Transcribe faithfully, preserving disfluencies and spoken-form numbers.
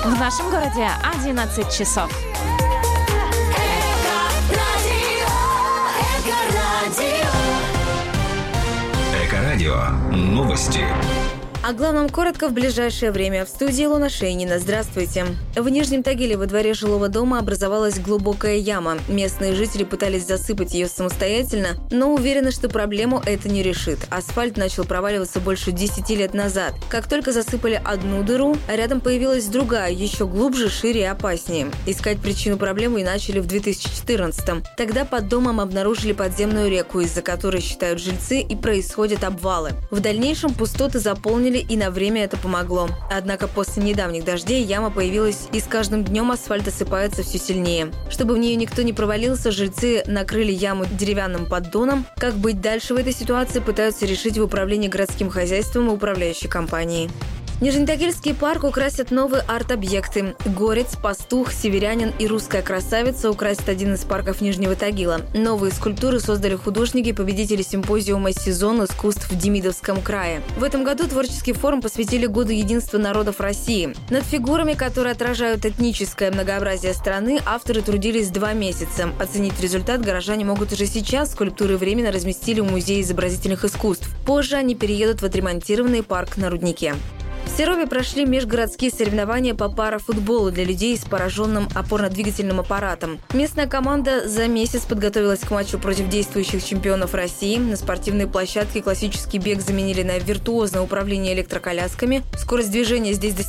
В нашем городе одиннадцать часов. Эко-радио. Новости. О главном коротко в ближайшее время. В студии Илона Шейнина. Здравствуйте. В Нижнем Тагиле во дворе жилого дома образовалась глубокая яма. Местные жители пытались засыпать ее самостоятельно, но уверены, что проблему это не решит. Асфальт начал проваливаться больше десяти лет назад. Как только засыпали одну дыру, рядом появилась другая, еще глубже, шире и опаснее. Искать причину проблемы и начали в две тысячи четырнадцатом. Тогда под домом обнаружили подземную реку, из-за которой, считают жильцы, и происходят обвалы. В дальнейшем пустоты заполнили, и на время это помогло. Однако после недавних дождей яма появилась, и с каждым днем асфальт осыпается все сильнее. Чтобы в нее никто не провалился, жильцы накрыли яму деревянным поддоном. Как быть дальше в этой ситуации, пытаются решить в управлении городским хозяйством и управляющей компанией. Нижнетагильский парк украсят новые арт-объекты. Горец, пастух, северянин и русская красавица украсят один из парков Нижнего Тагила. Новые скульптуры создали художники, победители симпозиума «Сезон искусств» в Демидовском крае. В этом году творческий форум посвятили Году единства народов России. Над фигурами, которые отражают этническое многообразие страны, авторы трудились два месяца. Оценить результат горожане могут уже сейчас. Скульптуры временно разместили в Музее изобразительных искусств. Позже они переедут в отремонтированный парк на Руднике. В Серове прошли межгородские соревнования по парафутболу для людей с пораженным опорно-двигательным аппаратом. Местная команда за месяц подготовилась к матчу против действующих чемпионов России. На спортивной площадке классический бег заменили на виртуозное управление электроколясками. Скорость движения здесь достигает